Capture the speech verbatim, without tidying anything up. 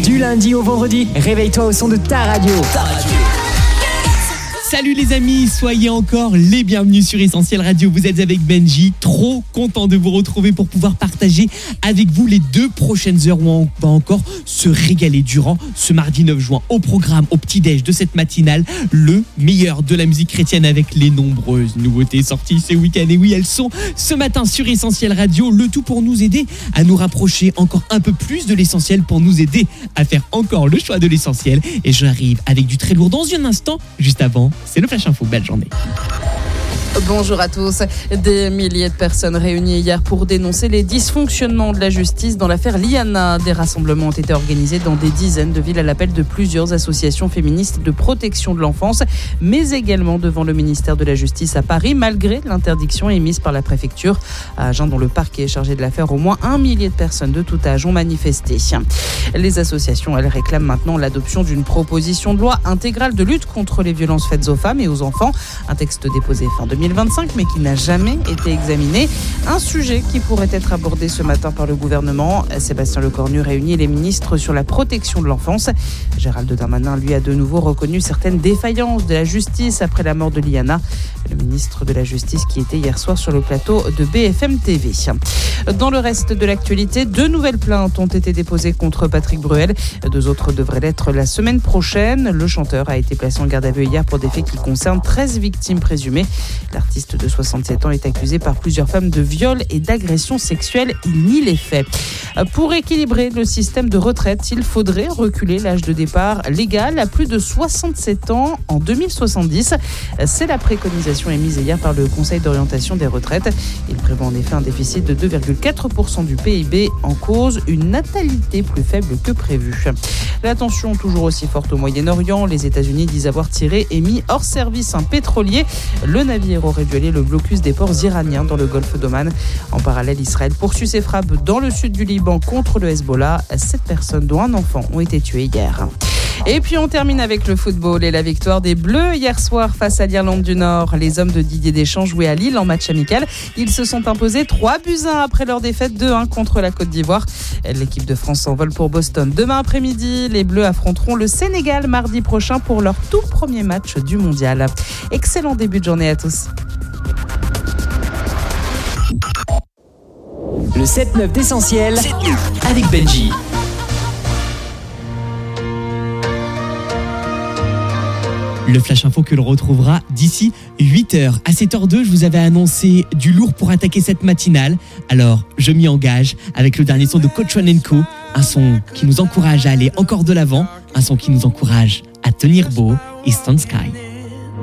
Du lundi au vendredi, réveille-toi au son de ta radio. Ta radio. Salut les amis, soyez encore les bienvenus sur Essentiel Radio. Vous êtes avec Benji, trop content de vous retrouver pour pouvoir partager avec vous les deux prochaines heures où on va encore se régaler durant ce mardi neuf juin. Au programme, au petit-déj de cette matinale, le meilleur de la musique chrétienne avec les nombreuses nouveautés sorties ce week-end. Et oui, elles sont ce matin sur Essentiel Radio, le tout pour nous aider à nous rapprocher encore un peu plus de l'essentiel, pour nous aider à faire encore le choix de l'essentiel. Et j'arrive avec du très lourd dans un instant, juste avant. C'est le Flash Info, belle journée. Bonjour à tous. Des milliers de personnes réunies hier pour dénoncer les dysfonctionnements de la justice dans l'affaire Liana. Des rassemblements ont été organisés dans des dizaines de villes à l'appel de plusieurs associations féministes de protection de l'enfance, mais également devant le ministère de la Justice à Paris, malgré l'interdiction émise par la préfecture. À Agen, dont le parquet est chargé de l'affaire, au moins un millier de personnes de tout âge ont manifesté. Les associations, elles, réclament maintenant l'adoption d'une proposition de loi intégrale de lutte contre les violences faites aux femmes et aux enfants. Un texte déposé fin deux mille vingt-cinq, mais qui n'a jamais été examiné. Un sujet qui pourrait être abordé ce matin par le gouvernement. Sébastien Lecornu réunit les ministres sur la protection de l'enfance. Gérald Darmanin, lui, a de nouveau reconnu certaines défaillances de la justice après la mort de Liana. Le ministre de la Justice qui était hier soir sur le plateau de B F M T V. Dans le reste de l'actualité, deux nouvelles plaintes ont été déposées contre Patrick Bruel. Deux autres devraient l'être la semaine prochaine. Le chanteur a été placé en garde à vue hier pour des faits qui concernent treize victimes présumées. L'artiste de soixante-sept ans est accusé par plusieurs femmes de viol et d'agression sexuelle. Il nie les faits. Pour équilibrer le système de retraite, il faudrait reculer l'âge de départ légal à plus de soixante-sept ans en deux mille soixante-dix. C'est la préconisation émise hier par le Conseil d'orientation des retraites. Il prévoit en effet un déficit de deux virgule quatre pour cent du P I B, en cause une natalité plus faible que prévu. La tension toujours aussi forte au Moyen-Orient. Les États-Unis disent avoir tiré et mis hors service un pétrolier. Le navire aurait violé le blocus des ports iraniens dans le golfe d'Oman. En parallèle, Israël poursuit ses frappes dans le sud du Liban contre le Hezbollah. Sept personnes, dont un enfant, ont été tuées hier. Et puis on termine avec le football et la victoire des Bleus hier soir face à l'Irlande du Nord. Les hommes de Didier Deschamps jouaient à Lille en match amical. Ils se sont imposés trois buts à un après leur défaite deux un contre la Côte d'Ivoire. L'équipe de France s'envole pour Boston demain après-midi. Les Bleus affronteront le Sénégal mardi prochain pour leur tout premier match du mondial. Excellent début de journée à tous. Le sept neuf d'Essentiel avec Benji. Le Flash Info que l'on retrouvera d'ici huit heures. À sept heures deux, je vous avais annoncé du lourd pour attaquer cette matinale. Alors, je m'y engage avec le dernier son de Coach One and Co. Un son qui nous encourage à aller encore de l'avant. Un son qui nous encourage à tenir beau. Eastern Sky.